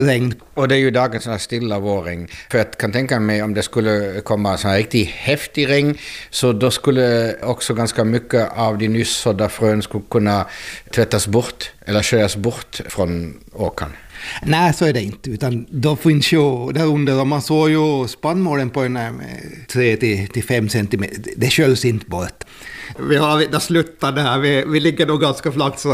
regn. Och det är ju dagens sån här stilla vårregn. För jag kan tänka mig om det skulle komma sån här riktigt häftig regn, så då skulle också ganska mycket av de nyss sådda frön skulle kunna tvättas bort eller köras bort från åkern. Nej, så är det inte. Utan då finns ju där under, om man såg ju spannmålen på 3-5 centimeter, det sköljs inte bort. Vi har slutat det här, vi ligger nog ganska flackt så.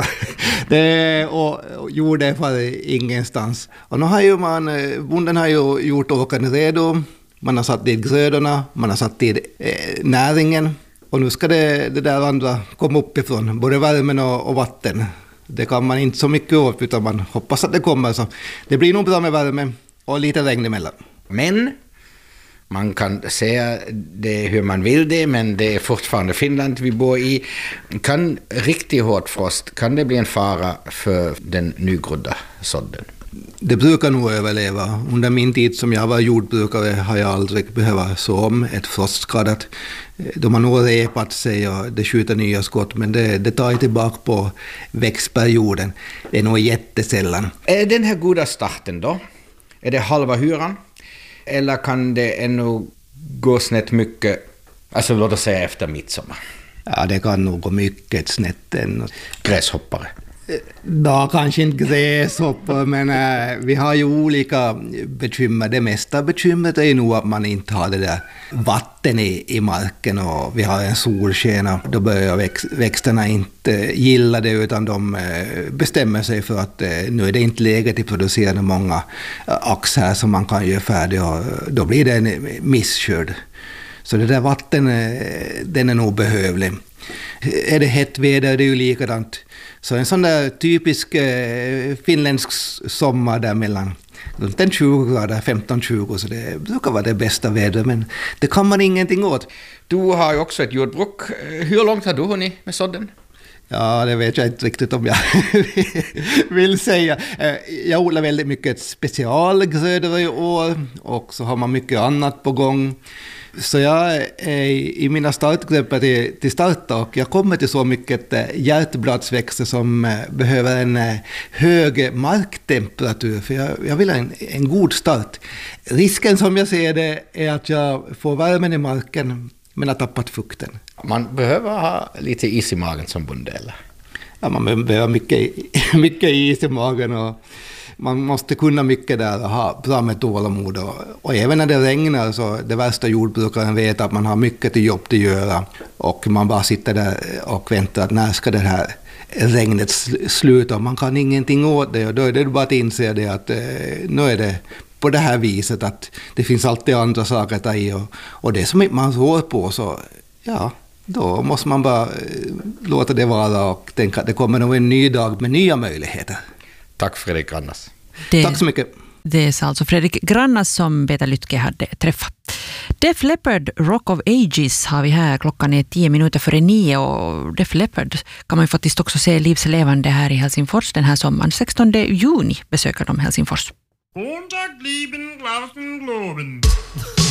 Och jorden för ingenstans. Och nu har ju bonden har ju gjort åkern redo, man har satt dit grödorna, man har satt dit näringen. Och nu ska det där andra komma uppifrån, både värmen och vatten. Det kan man inte så mycket åt, utan man hoppas att det kommer. Så det blir nog bra med värme och lite regn emellan. Men man kan säga det hur man vill det, men det är fortfarande Finland vi bor i. Kan riktigt hårt frost, kan det bli en fara för den nygrodda sådden? Det brukar nog överleva. Under min tid som jag var jordbrukare har jag aldrig behövt så om ett frostskadat. De har nog repat sig och det skjuter nya skott, men det tar ju tillbaka på växtperioden. Det är nog jättesällan. Är den här goda starten då? Är det halva hyran? Eller kan det ännu gå snett mycket, alltså låt oss säga efter midsommar? Ja, det kan nog gå mycket snett än. Gräshoppare? Ja, kanske inte gräshoppare, men vi har ju olika bekymmer. Det mesta bekymret är ju nog att man inte har det där vatten i marken och vi har en solskena. Då börjar växterna inte gilla det, utan de bestämmer sig för att nu är det inte läge till att producera många ax här som man kan göra färdig, och då blir det en misskörd. Så det där vatten, den är nog behövlig. Är det hett väder, det är ju likadant. Så en sån där typisk finländsk sommar där mellan den 20 grader, 15-20, så det brukar vara det bästa vädret, men det kan man ingenting åt. Du har ju också ett jordbruk. Hur långt har du hunnit med sådden? Ja, det vet jag inte riktigt om jag vill säga. Jag odlar väldigt mycket specialgrödor i år, och så har man mycket annat på gång. Så jag är i mina startgrupper till starta, och jag kommer till så mycket hjärtbladsväxter som behöver en hög marktemperatur, för jag vill ha en god start. Risken som jag ser det är att jag får värmen i marken men har tappat fukten. Man behöver ha lite is i magen som bonde, eller? Ja, man behöver mycket is i magen, och man måste kunna mycket där och ha bra med tålamod. Och även när det regnar, så det värsta jordbrukaren vet att man har mycket till jobb att göra, och man bara sitter där och väntar att när ska det här regnet sluta. Man kan ingenting åt det, och då är det bara att inse det att nu är det på det här viset, att det finns alltid andra saker att ta i, och det som man rår på, så ja, då måste man bara låta det vara och tänka att det kommer nog en ny dag med nya möjligheter. Tack Fredrik Grannas. Tack så mycket. Det är alltså Fredrik Grannas som Beta Lytke hade träffat. Def Leppard Rock of Ages har vi här. Klockan är 10:10 och Def Leppard kan man ju faktiskt också se livslevande här i Helsingfors den här sommaren. 16 juni besöker de Helsingfors. Kontakt lieben Glasen Globen.